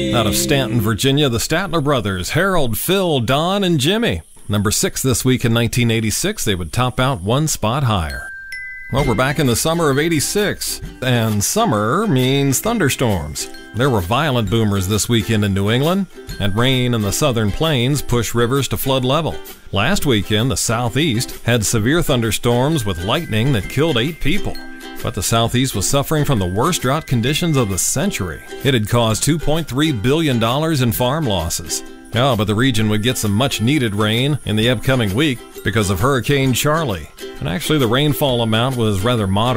Out of Stanton, Virginia, the Statler brothers, Harold, Phil, Don, and Jimmy. Number 6 this week in 1986, they would top out one spot higher. Well, we're back in the summer of '86, and summer means thunderstorms. There were violent boomers this weekend in New England, and rain in the southern plains pushed rivers to flood level. Last weekend, the southeast had severe thunderstorms with lightning that killed 8 people. But the southeast was suffering from the worst drought conditions of the century. It had caused $2.3 billion in farm losses. Oh, but the region would get some much-needed rain in the upcoming week because of Hurricane Charlie. And actually, the rainfall amount was rather moderate.